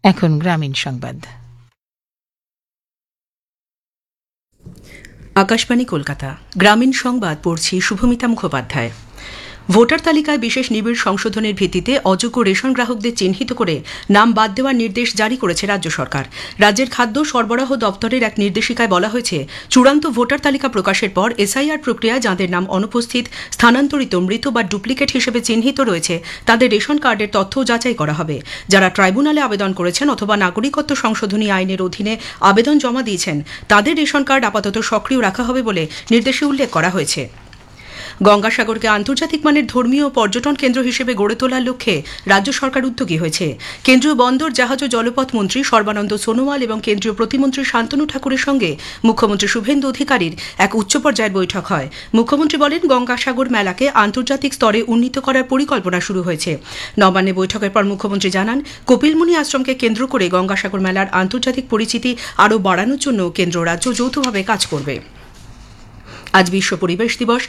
এখন গ্রামীণ সংবাদ। আকাশবাণী কলকাতা, গ্রামীণ সংবাদ পড়ছি শুভমিতা মুখোপাধ্যায়। ভোটার তালিকায় বিশেষ নিবিড় সংশোধনের ভিত্তিতে অযোগ্য রেশন গ্রাহকদের চিহ্নিত করে নাম বাদ দেওয়ার নির্দেশ জারি করেছে রাজ্য সরকার। রাজ্যের খাদ্য সরবরাহ দপ্তরের এক নির্দেশিকায় বলা হয়েছে, চূড়ান্ত ভোটার তালিকা প্রকাশের পর এসআইআর প্রক্রিয়ায় যাঁদের নাম অনুপস্থিত, স্থানান্তরিত, মৃত বা ডুপ্লিকেট হিসেবে চিহ্নিত রয়েছে তাদের রেশন কার্ডের তথ্য যাচাই করা হবে। যারা ট্রাইব্যুনালে আবেদন করেছেন অথবা নাগরিকত্ব সংশোধনী আইনের অধীনে আবেদন জমা দিয়েছেন তাদের রেশন কার্ড আপাতত সক্রিয় রাখা হবে বলে নির্দেশে উল্লেখ করা হয়েছে। গঙ্গাসাগরকে আন্তর্জাতিক মানের ধর্মীয় পর্যটন কেন্দ্র হিসেবে গড়ে তোলার লক্ষ্যে রাজ্য সরকার উদ্যোগী হয়েছে। কেন্দ্রীয় বন্দর, জাহাজ ও জলপথ মন্ত্রী সর্বানন্দ সোনোয়াল এবং কেন্দ্রীয় প্রতিমন্ত্রী শান্তনু ঠাকুরের সঙ্গে মুখ্যমন্ত্রী শুভেন্দু অধিকারীর এক উচ্চ পর্যায়ের বৈঠক হয়। মুখ্যমন্ত্রী বলেন, গঙ্গাসাগর মেলাকে আন্তর্জাতিক স্তরে উন্নীত করার পরিকল্পনা শুরু হয়েছে। নবান্নে বৈঠকের পর মুখ্যমন্ত্রী জানান, কপিলমুনি আশ্রমকে কেন্দ্র করে গঙ্গাসাগর মেলার আন্তর্জাতিক পরিচিতি আরও বাড়ানোর জন্য কেন্দ্র রাজ্য যৌথভাবে কাজ করবে। আজ বিশ্ব পরিবেশ দিবস।